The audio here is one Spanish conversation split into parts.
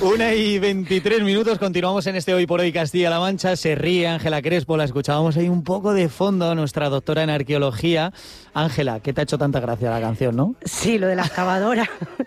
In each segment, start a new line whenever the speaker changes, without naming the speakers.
1:23, continuamos en este Hoy por Hoy Castilla-La Mancha. Se ríe Ángela Crespo, la escuchábamos ahí un poco de fondo, nuestra doctora en arqueología. Ángela, ¿qué te ha hecho tanta gracia la canción, no?
Sí, lo de la excavadora.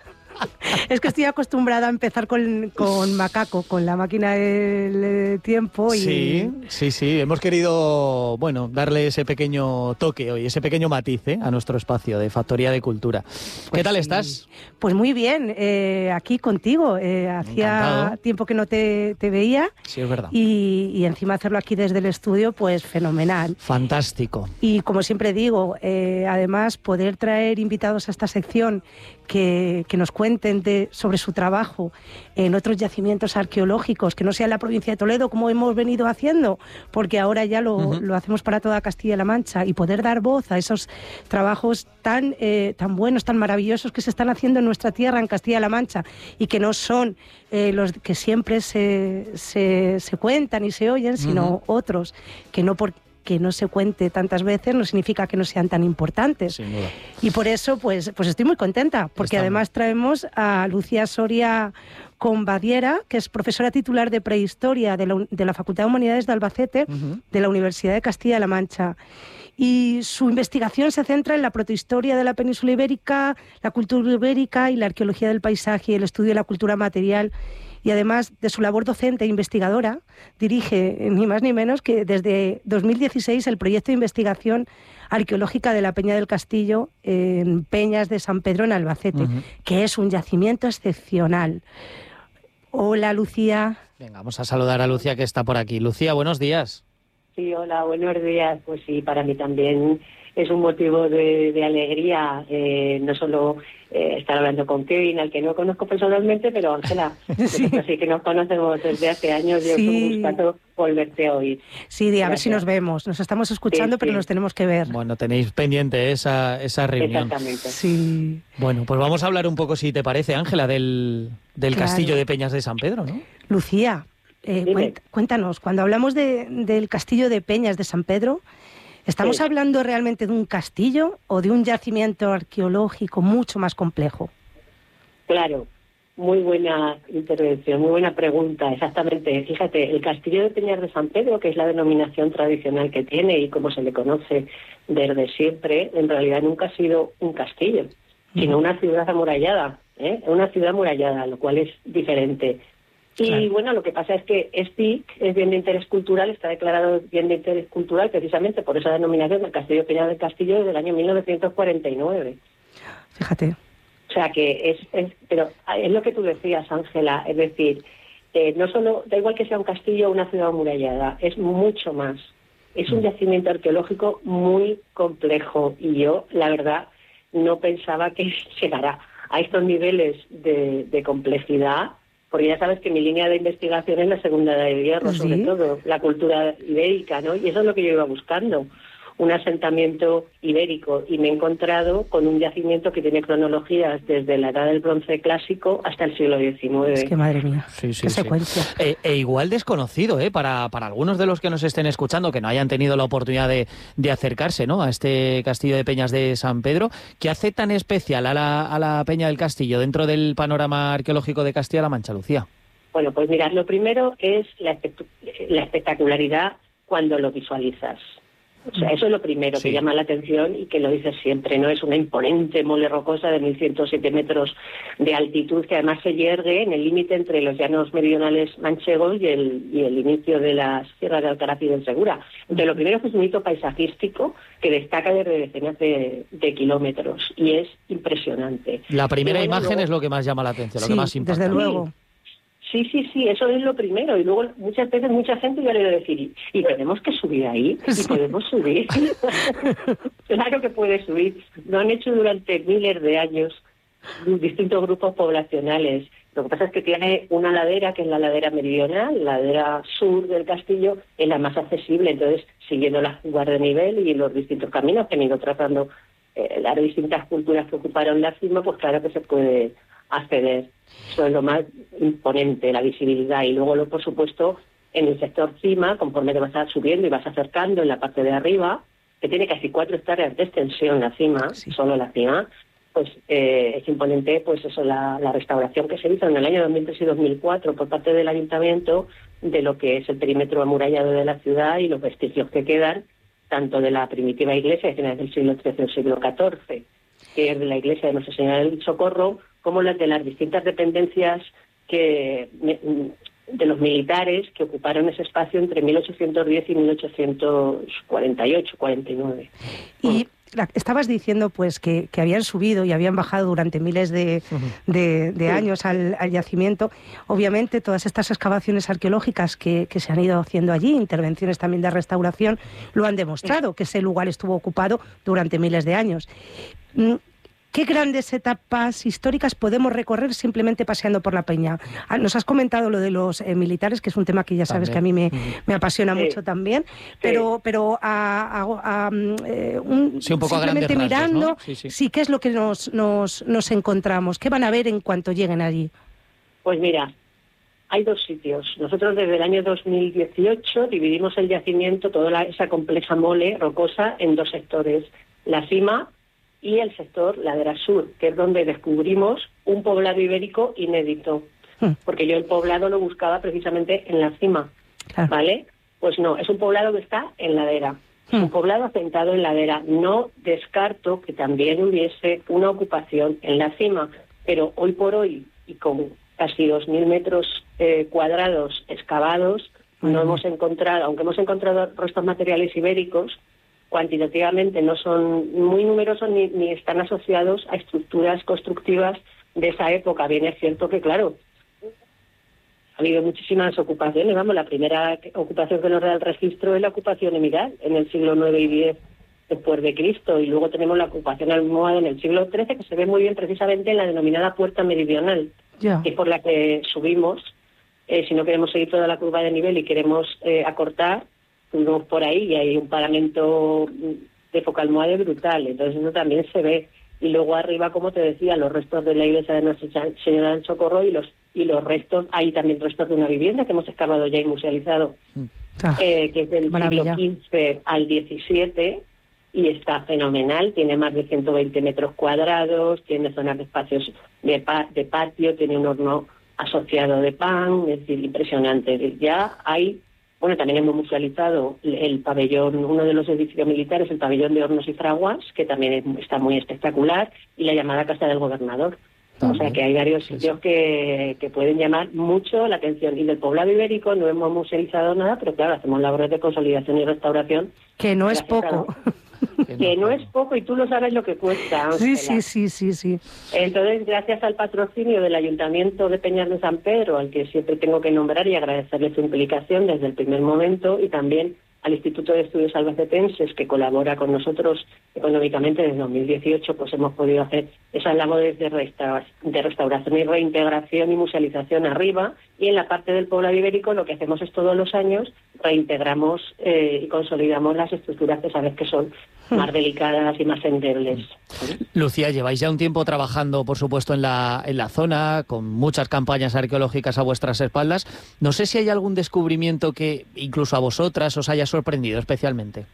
Es que estoy acostumbrada a empezar con Macaco, con la máquina del tiempo. Y...
Sí, hemos querido, darle ese pequeño toque hoy, ese pequeño matiz a nuestro espacio de Factoría de Cultura. ¿Qué tal estás?
Pues muy bien, aquí contigo. Hacía
Encantado.
tiempo que no te veía.
Sí, es verdad.
Y encima hacerlo aquí desde el estudio, pues fenomenal.
Fantástico.
Y como siempre digo, además poder traer invitados a esta sección que nos cuenten sobre su trabajo en otros yacimientos arqueológicos, que no sea en la provincia de Toledo como hemos venido haciendo, porque ahora ya lo hacemos para toda Castilla-La Mancha, y poder dar voz a esos trabajos tan buenos, tan maravillosos que se están haciendo en nuestra tierra, en Castilla-La Mancha, y que no son los que siempre se cuentan y se oyen, sino otros que no se cuente tantas veces no significa que no sean tan importantes.
Sin duda.
Y por eso pues estoy muy contenta, porque además traemos a Lucía Soria Combadiera, que es profesora titular de Prehistoria de la Facultad de Humanidades de Albacete, de la Universidad de Castilla-La Mancha. Y su investigación se centra en la protohistoria de la península ibérica, la cultura ibérica y la arqueología del paisaje y el estudio de la cultura material. Y además de su labor docente e investigadora, dirige ni más ni menos que desde 2016 el proyecto de investigación arqueológica de la Peña del Castillo en Peñas de San Pedro en Albacete, que es un yacimiento excepcional. Hola, Lucía.
Venga, vamos a saludar a Lucía, que está por aquí. Lucía, buenos días.
Sí, hola, buenos días. Pues sí, para mí también es un motivo de alegría, no solo estar hablando con Kevin, al que no conozco personalmente, pero Ángela, sí que nos conocemos desde hace años y es un gustazo volverte a oír.
Sí, a ver si nos vemos. Nos estamos escuchando, pero nos tenemos que ver.
Bueno, tenéis pendiente esa reunión.
Exactamente.
Sí.
Bueno, pues vamos a hablar un poco, si te parece, Ángela, del Castillo de Peñas de San Pedro, ¿no?
Lucía, cuéntanos, cuando hablamos del Castillo de Peñas de San Pedro, ¿estamos hablando realmente de un castillo o de un yacimiento arqueológico mucho más complejo?
Claro, muy buena intervención, muy buena pregunta, exactamente. Fíjate, el Castillo de Peñas de San Pedro, que es la denominación tradicional que tiene y como se le conoce desde siempre, en realidad nunca ha sido un castillo, sino una ciudad amurallada, una ciudad amurallada, lo cual es diferente. Y bueno, lo que pasa es que es bien de interés cultural, está declarado bien de interés cultural precisamente por esa denominación del Castillo de Peñas del Castillo desde el año 1949.
Fíjate.
O sea que pero es lo que tú decías, Ángela, es decir, no solo, da igual que sea un castillo o una ciudad amurallada, es mucho más. Es un yacimiento arqueológico muy complejo y yo, la verdad, no pensaba que llegara a estos niveles de complejidad. Porque ya sabes que mi línea de investigación es la Segunda Edad de Hierro, sobre todo, la cultura ibérica, ¿no? Y eso es lo que yo iba buscando, un asentamiento ibérico. Y me he encontrado con un yacimiento que tiene cronologías desde la Edad del Bronce clásico hasta el siglo XIX.
Es que madre mía,
qué
secuencia.
Igual desconocido, para algunos de los que nos estén escuchando, que no hayan tenido la oportunidad de acercarse, ¿no?, a este Castillo de Peñas de San Pedro. ¿Qué hace tan especial a la Peña del Castillo dentro del panorama arqueológico de Castilla-La Mancha, Lucía?
Bueno, pues mirad, lo primero es la espectacularidad cuando lo visualizas. O sea, eso es lo primero que llama la atención y que lo dices siempre, ¿no? Es una imponente mole rocosa de 1.107 metros de altitud que además se yergue en el límite entre los llanos meridionales manchegos y el inicio de las sierras de Alcaraz y del Segura. Entonces, lo primero es que es un hito paisajístico que destaca desde decenas de kilómetros y es impresionante.
La primera imagen es lo que más llama la atención, lo que más impacta.
Desde luego.
Sí, eso es lo primero. Y luego muchas veces mucha gente ya le va a decir, ¿y tenemos que subir ahí? ¿Y podemos subir? Claro que puede subir. Lo han hecho durante miles de años distintos grupos poblacionales. Lo que pasa es que tiene una ladera, que es la ladera meridional, la ladera sur del castillo, es la más accesible. Entonces, siguiendo las fugas de nivel y los distintos caminos que han ido trazando las distintas culturas que ocuparon la cima, pues claro que se puede acceder. Eso es lo más imponente, la visibilidad. Y luego, por supuesto, en el sector cima, conforme te vas subiendo y vas acercando en la parte de arriba, que tiene casi 4 hectáreas de extensión la cima, solo la cima, pues es imponente, pues eso, la restauración que se hizo en el año 2003 y 2004 por parte del Ayuntamiento de lo que es el perímetro amurallado de la ciudad y los vestigios que quedan, tanto de la primitiva iglesia de finales del siglo XIII o siglo XIV, que es de la iglesia de Nuestra Señora del Socorro, como las de las distintas dependencias de los militares que ocuparon ese espacio entre 1810 y 1848-49.
Y estabas diciendo pues que habían subido y habían bajado durante miles de años al yacimiento. Obviamente todas estas excavaciones arqueológicas que se han ido haciendo allí, intervenciones también de restauración, lo han demostrado, que ese lugar estuvo ocupado durante miles de años. ¿Qué grandes etapas históricas podemos recorrer simplemente paseando por la peña? Nos has comentado lo de los militares, que es un tema que ya sabes que a mí me apasiona mucho también, pero un poco
simplemente
a mirando,
rasgos, ¿no? Sí,
¿qué es lo que nos encontramos? ¿Qué van a ver en cuanto lleguen allí?
Pues mira, hay dos sitios. Nosotros desde el año 2018 dividimos el yacimiento, toda esa compleja mole rocosa, en dos sectores. La cima y el sector ladera sur, que es donde descubrimos un poblado ibérico inédito, porque yo el poblado lo buscaba precisamente en la cima, ¿vale? Pues no, es un poblado que está en ladera, un poblado asentado en ladera. No descarto que también hubiese una ocupación en la cima, pero hoy por hoy, y con casi 2.000 metros cuadrados excavados, no hemos encontrado, aunque hemos encontrado restos materiales ibéricos, cuantitativamente no son muy numerosos ni están asociados a estructuras constructivas de esa época. Bien, es cierto que, claro, ha habido muchísimas ocupaciones. Vamos, la primera ocupación que nos da el registro es la ocupación emiral en el siglo IX y X después de Cristo, y luego tenemos la ocupación almohade en el siglo XIII, que se ve muy bien precisamente en la denominada puerta meridional, que es por la que subimos. Si no queremos seguir toda la curva de nivel y queremos acortar, subimos por ahí y hay un paramento de época almohade brutal, entonces eso también se ve. Y luego arriba, como te decía, los restos de la iglesia de Nuestra Señora del Socorro y los restos, hay también restos de una vivienda que hemos excavado ya y musealizado, que es del siglo XV al XVII, y está fenomenal. Tiene más de 120 metros cuadrados, tiene zonas de espacios de patio, tiene un horno asociado de pan, es decir, impresionante. Ya hay... Bueno, también hemos musealizado el pabellón, uno de los edificios militares, el pabellón de hornos y fraguas, que también está muy espectacular, y la llamada Casa del Gobernador. También. O sea que hay varios sitios que pueden llamar mucho la atención. Y del poblado ibérico no hemos musealizado nada, pero claro, hacemos labores de consolidación y restauración.
Que no es poco.
Que no es poco, y tú lo sabes lo que cuesta, Ángela.
Sí.
Entonces, gracias al patrocinio del Ayuntamiento de Peñas de San Pedro, al que siempre tengo que nombrar y agradecerle su implicación desde el primer momento, y también al Instituto de Estudios Albacetenses, que colabora con nosotros económicamente desde 2018, pues hemos podido hacer esas labores de restauración y reintegración y musealización arriba, y en la parte del poblado ibérico lo que hacemos es todos los años reintegramos y consolidamos las estructuras que sabes que son más delicadas y más endebles.
Lucía, lleváis ya un tiempo trabajando, por supuesto, en la zona, con muchas campañas arqueológicas a vuestras espaldas. No sé si hay algún descubrimiento que incluso a vosotras os haya sorprendido especialmente.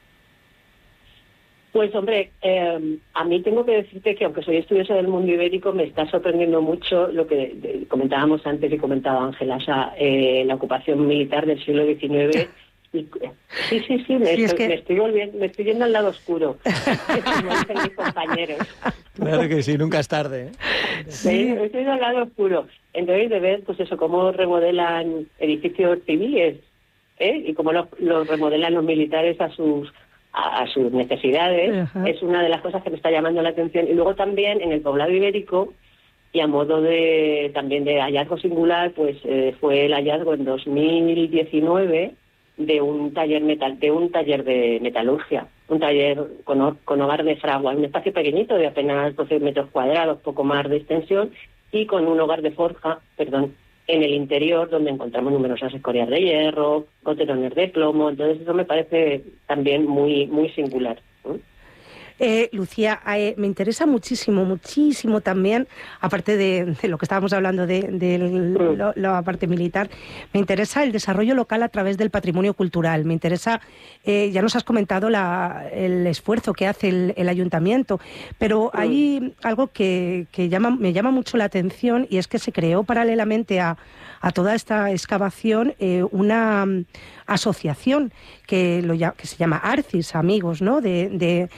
Pues hombre, a mí tengo que decirte que aunque soy estudiosa del mundo ibérico, me está sorprendiendo mucho lo que comentábamos antes y comentaba Ángela, o sea, la ocupación militar del siglo XIX. Sí, me estoy yendo al lado oscuro, como dicen mis compañeros.
Claro que sí, nunca es tarde.
Sí, me estoy yendo al lado oscuro. Entonces, de ver, pues eso, cómo remodelan edificios civiles, y cómo los remodelan los militares a sus necesidades, es una de las cosas que me está llamando la atención. Y luego también en el poblado ibérico, y a modo también de hallazgo singular, pues fue el hallazgo en 2019 de un taller de metalurgia, un taller con hogar de fragua, un espacio pequeñito de apenas 12 metros cuadrados, poco más de extensión, y con un hogar de forja, en el interior, donde encontramos numerosas escorias de hierro, goterones de plomo. Entonces eso me parece también muy, muy singular.
Lucía, me interesa muchísimo también, aparte de lo que estábamos hablando de la parte militar, me interesa el desarrollo local a través del patrimonio cultural. Me interesa, ya nos has comentado el esfuerzo que hace el ayuntamiento, pero hay algo que me llama mucho la atención, y es que se creó paralelamente a toda esta excavación una asociación que se llama ARCIS, amigos, ¿no?, del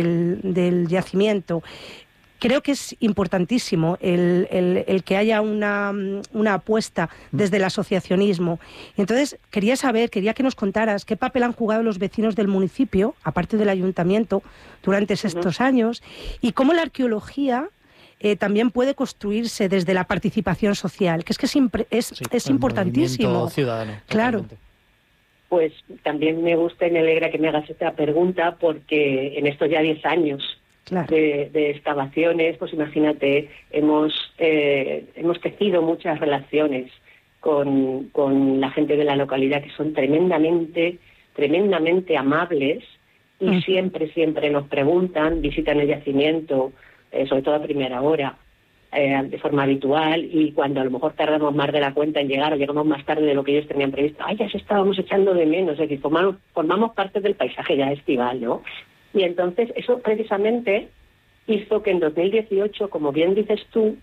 yacimiento. Creo que es importantísimo el que haya una apuesta desde el asociacionismo. Entonces, quería que nos contaras qué papel han jugado los vecinos del municipio, aparte del ayuntamiento, durante estos años, y cómo la arqueología también puede construirse desde la participación social, que es importantísimo.
Ciudadano,
claro.
Totalmente.
Pues también me gusta y me alegra que me hagas esta pregunta, porque en estos ya 10 años de excavaciones, pues imagínate, hemos tejido muchas relaciones con la gente de la localidad, que son tremendamente amables, y siempre nos preguntan, visitan el yacimiento, sobre todo a primera hora, de forma habitual, y cuando a lo mejor tardamos más de la cuenta en llegar o llegamos más tarde de lo que ellos tenían previsto, ya se estábamos echando de menos, es decir, formamos parte del paisaje ya estival, ¿no? Y entonces eso precisamente hizo que en 2018, como bien dices tú,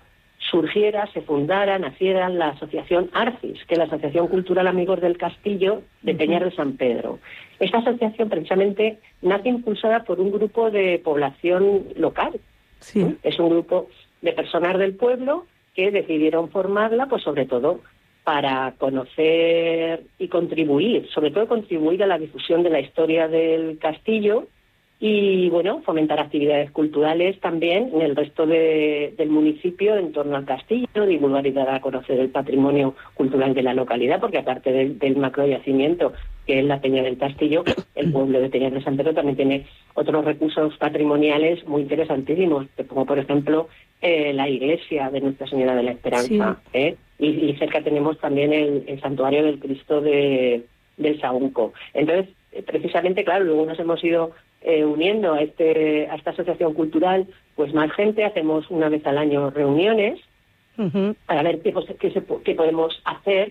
naciera la asociación ARCIS, que es la Asociación Cultural Amigos del Castillo de Peñas de San Pedro. Esta asociación precisamente nace impulsada por un grupo de población local.
Sí.
Es un grupo de personas del pueblo que decidieron formarla, pues sobre todo para conocer y contribuir, sobre todo contribuir a la difusión de la historia del castillo y, bueno, fomentar actividades culturales también en el resto del municipio en torno al castillo, divulgar y dar a conocer el patrimonio cultural de la localidad, porque aparte del macroyacimiento, que es la Peña del Castillo, el pueblo de Peñas de San Pedro también tiene otros recursos patrimoniales muy interesantísimos, como por ejemplo la iglesia de Nuestra Señora de la Esperanza,
sí.
Y cerca tenemos también el santuario del Cristo del Saúnco. Entonces, precisamente, claro, luego nos hemos ido uniendo a esta asociación cultural, pues más gente, hacemos una vez al año reuniones para ver qué podemos hacer,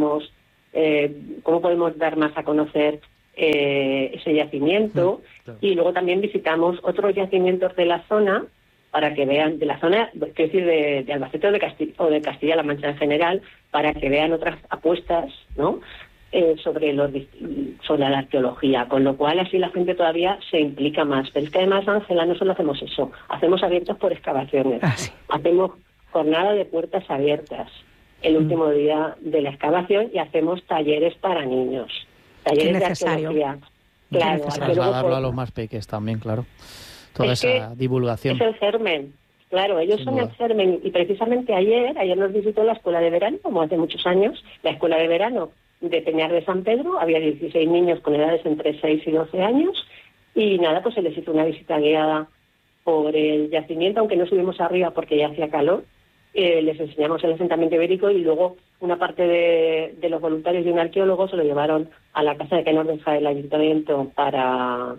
cómo podemos dar más a conocer ese yacimiento, y luego también visitamos otros yacimientos de la zona para que vean, de la zona, quiero decir, de Albacete o de Castilla-La Mancha en general, para que vean otras apuestas, ¿no?, sobre la arqueología, con lo cual así la gente todavía se implica más. Pero es que además, Ángela, no solo hacemos eso, hacemos abiertos por excavaciones, hacemos jornada de puertas abiertas el último día de la excavación, y hacemos talleres para niños, talleres de arqueología. Claro,
trasladarlo a los más pequeños también, claro. Toda esa divulgación.
Es el germen. Claro, ellos son el germen, y precisamente ayer nos visitó la escuela de verano, como hace muchos años, la escuela de verano de Peñar de San Pedro. Había 16 niños con edades entre 6 y 12 años, y nada, pues se les hizo una visita guiada por el yacimiento, aunque no subimos arriba porque ya hacía calor. Les enseñamos el asentamiento ibérico, y luego una parte de los voluntarios y un arqueólogo se lo llevaron a la casa de que nos deja el ayuntamiento para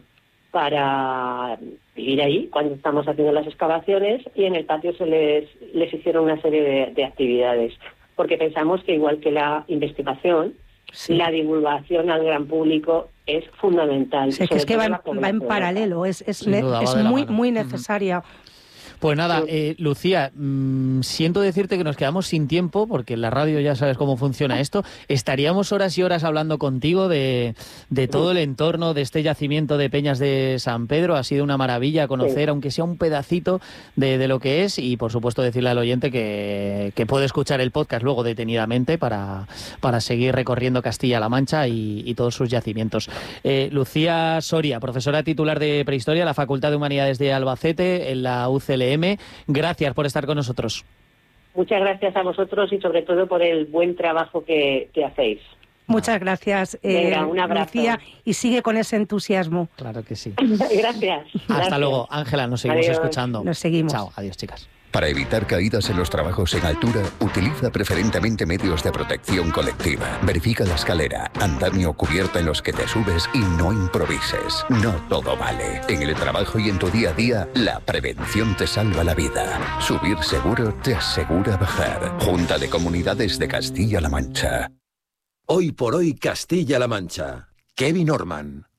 vivir ahí cuando estamos haciendo las excavaciones, y en el patio les hicieron una serie de actividades, porque pensamos que igual que la investigación, la divulgación al gran público es fundamental.
Es que va en paralelo, es muy necesaria.
Pues nada, Lucía, siento decirte que nos quedamos sin tiempo, porque en la radio ya sabes cómo funciona esto. Estaríamos horas y horas hablando contigo de todo el entorno de este yacimiento de Peñas de San Pedro. Ha sido una maravilla conocer, aunque sea un pedacito de lo que es, y por supuesto decirle al oyente que puede escuchar el podcast luego detenidamente para seguir recorriendo Castilla-La Mancha y todos sus yacimientos. Lucía Soria, profesora titular de Prehistoria, la Facultad de Humanidades de Albacete, en la UCLM. Gracias por estar con nosotros.
Muchas gracias a vosotros, y sobre todo por el buen trabajo que hacéis.
Muchas gracias,
Venga, un abrazo.
Lucía, y sigue con ese entusiasmo.
Claro que sí.
Gracias.
Hasta luego, Ángela, nos seguimos escuchando.
Nos seguimos.
Chao, adiós, chicas.
Para evitar caídas en los trabajos en altura, utiliza preferentemente medios de protección colectiva. Verifica la escalera, andamio o cubierta en los que te subes y no improvises. No todo vale. En el trabajo y en tu día a día, la prevención te salva la vida. Subir seguro te asegura bajar. Junta de Comunidades de Castilla-La Mancha.
Hoy por hoy Castilla-La Mancha. Kevin Orman.